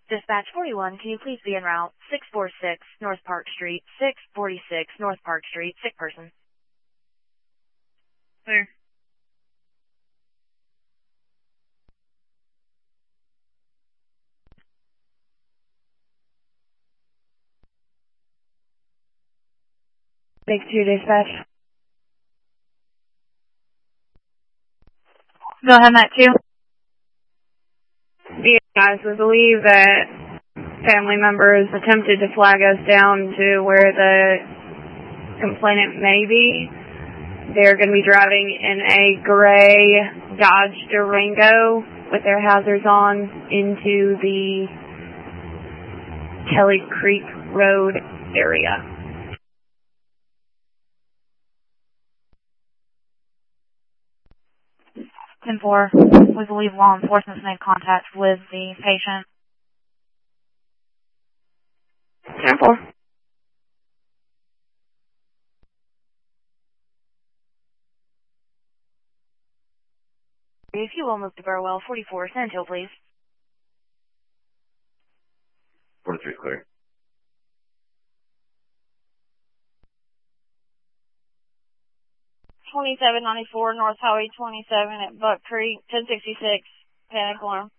Dispatch 41, can you please be en route 646 North Park Street, 646 North Park Street, sick person. Clear. Thanks to your dispatch. Go ahead, Matt 2. Yeah, guys, we believe that family members attempted to flag us down to where the complainant may be. They're going to be driving in a gray Dodge Durango with their hazards on into the Kelly Creek Road area. 10-4, we believe law enforcement's made contact with the patient. 10-4. If you will move to Burwell, 44 Sand Hill, please. 43 clear. 2794 North Highway 27 at Buck Creek, 1066, panic alarm.